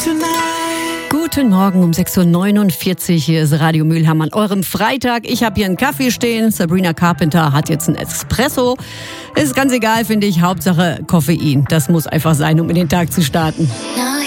Guten Morgen um 6.49 Uhr. Hier ist Radio Mülheim an eurem Freitag. Ich habe hier einen Kaffee stehen. Sabrina Carpenter hat jetzt einen Espresso. Ist ganz egal, finde ich. Hauptsache Koffein. Das muss einfach sein, um in den Tag zu starten.